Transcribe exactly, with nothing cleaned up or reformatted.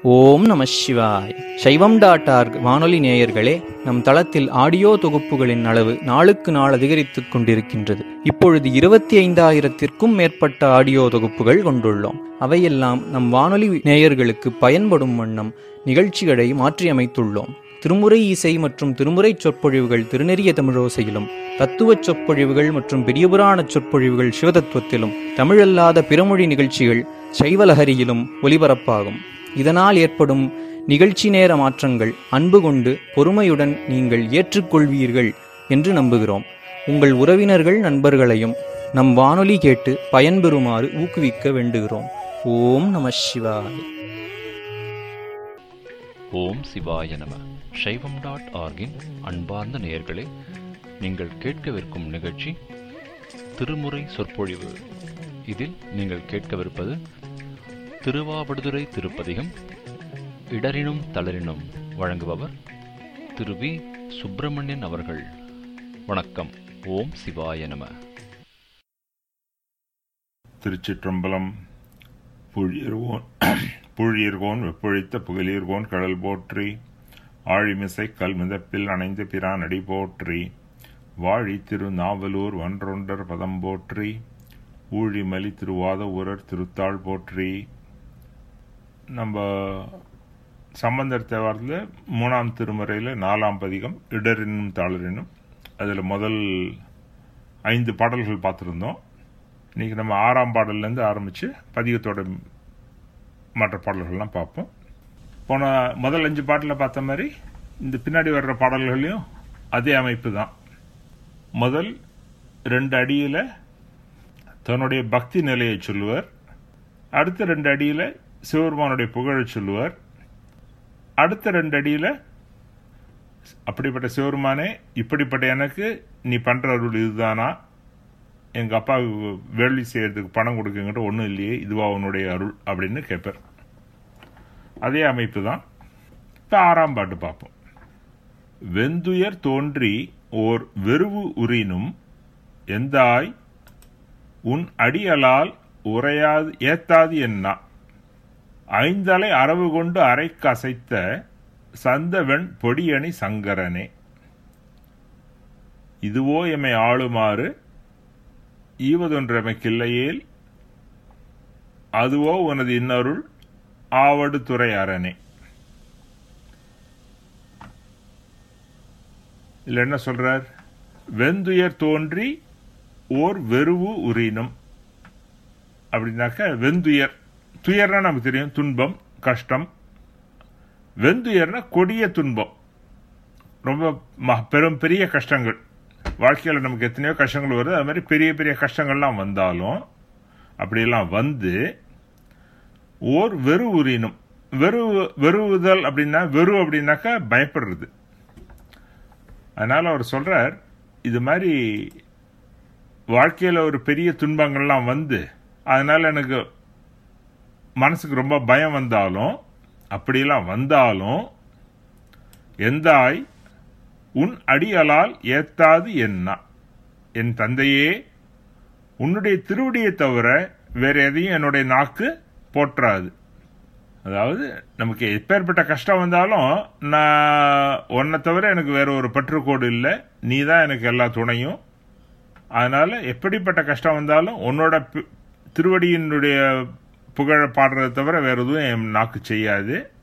ஓம் நம சிவாய். சைவம் டாட் ஆர்க் வானொலி நேயர்களே, நம் தளத்தில் ஆடியோ தொகுப்புகளின் அளவு நாளுக்கு நாள் அதிகரித்துக் கொண்டிருக்கின்றது. இப்பொழுது இருபத்தி ஐந்தாயிரத்திற்கும் மேற்பட்ட ஆடியோ தொகுப்புகள் கொண்டுள்ளோம். அவையெல்லாம் நம் வானொலி நேயர்களுக்கு பயன்படும் வண்ணம் நிகழ்ச்சிகளை மாற்றியமைத்துள்ளோம். திருமுறை இசை மற்றும் திருமுறை சொற்பொழிவுகள் திருநெறிய தமிழோசையிலும், தத்துவச் சொற்பொழிவுகள் மற்றும் பெரியபுராண சொற்பொழிவுகள் சிவதத்துவத்திலும், தமிழல்லாத பிறமொழி நிகழ்ச்சிகள் சைவலஹரியிலும் ஒலிபரப்பாகும். இதனால் ஏற்படும் நிகழ்ச்சி நேர மாற்றங்கள் அன்பு கொண்டு பொறுமையுடன் நீங்கள் ஏற்றுக்கொள்வீர்கள் என்று நம்புகிறோம். உங்கள் உறவினர்கள் நண்பர்களையும் நம் வானொலி கேட்டு பயன்பெறுமாறு ஊக்குவிக்க வேண்டுகிறோம். ஓம் நம சிவாய. ஓம் சிவாய நம. சைவம் டாட் ஆர்கின் அன்பார்ந்த நேயர்களே, நீங்கள் கேட்கவிருக்கும் நிகழ்ச்சி திருமுறை சொற்பொழிவு. இதில் நீங்கள் கேட்கவிருப்பது திருவாவடுதுறை திருப்பதிகம் இடரினும் தளரினும். வழங்குபவர் திரு வி சுப்பிரமணியன் அவர்கள். வணக்கம். ஓம் சிவாய நம. திருச்சிற்றம்பலம். புழியர்கோன் புழியர்கோன் வெப்பொழித்த புகழீர்கோன் கடல் போற்றி, ஆழிமிசை கல் மிதப்பில் அணைந்த பிரான் அடி போற்றி, வாழி திரு நாவலூர் வன்றொண்டர் பதம் போற்றி, ஊழிமலி திருவாத ஊரர் திருத்தாள் போற்றி. நம்ம சம்பந்தர் தேவாரத்தில் மூணாம் திருமுறையில் நாலாம் பதிகம் இடரினும் தாளரினும், அதில் முதல் ஐந்து பாடல்கள் பார்த்துருந்தோம். இன்றைக்கி நம்ம ஆறாம் பாடல்லேருந்து ஆரம்பித்து பதிகத்தோட மற்ற பாடல்கள்லாம் பார்ப்போம். போன முதல் அஞ்சு பாட்டில் பார்த்த மாதிரி இந்த பின்னாடி வர்ற பாடல்களையும் அதே அமைப்பு தான். முதல் ரெண்டு அடியில் தன்னுடைய பக்தி நிலையை சொல்லுவார். அடுத்த ரெண்டு அடியில் சிவபெருமானுடைய புகழை சொல்லுவார். அடுத்த ரெண்டு அடியில் அப்படிப்பட்ட சிவபெருமானே, இப்படிப்பட்ட எனக்கு நீ பண்ணுற அருள் இதுதானா, எங்கள் அப்பாவுக்கு வேள்வி செய்யறதுக்கு பணம் கொடுக்குங்கிட்ட ஒன்றும் இல்லையே, இதுவா உன்னுடைய அருள் அப்படின்னு கேட்பார். அதே அமைப்பு தான். இப்போ ஆறாம் பாட்டு பார்ப்போம். வெந்துயர் தோன்றி ஓர் வெறுவு உறினும் எந்தாய் உன் அடியலால் உரையாது ஏத்தாது என்ன, ஐந்தலை அரவு கொண்டு அரை கசைத்த சந்தவெண் பொடியணி சங்கரனே, இதுவோ எமை ஆளுமாறு ஈவதொன்றமைக்கில்லையேல், அதுவோ உனது இன்னருள் ஆவடு துறை அரணே. இல்ல என்ன சொல்றார்? வெந்துயர் தோன்றி ஓர் வெறுவு உறினும் அப்படின்னாக்க, வெந்துயர், துயர்னா நமக்கு தெரியும், துன்பம், கஷ்டம். வெந்துயர்னா கொடிய துன்பம், ரொம்ப பெரும் பெரிய கஷ்டங்கள். வாழ்க்கையில் நமக்கு எத்தனையோ கஷ்டங்கள் வருது. அது மாதிரி பெரிய பெரிய கஷ்டங்கள்லாம் வந்தாலும் அப்படியெல்லாம் வந்து ஓர் வெறு உறினும், வெறு வெறுவுதல் அப்படின்னா, வெறு அப்படின்னாக்கா பயப்படுறது. அதனால அவர் சொல்றார், இது மாதிரி வாழ்க்கையில் ஒரு பெரிய துன்பங்கள்லாம் வந்து அதனால எனக்கு மனசுக்கு ரொம்ப பயம் வந்தாலும், அப்படியெல்லாம் வந்தாலும், எந்தாய் உன் அடியலால் ஏத்தாது என்ன, என் தந்தையே உன்னுடைய திருவடியை தவிர வேற எதையும் என்னுடைய நாக்கு போற்றாது. அதாவது நமக்கு எப்பேற்பட்ட கஷ்டம் வந்தாலும், நான் உன்னை தவிர எனக்கு வேற ஒரு பற்றுக்கோடு இல்லை, நீ தான் எனக்கு எல்லா துணையும். அதனால எப்படிப்பட்ட கஷ்டம் வந்தாலும் உன்னோட திருவடியினுடைய புகழ பாடுறதை தவிர வேற எதுவும் என் நாக்கு செய்யாது.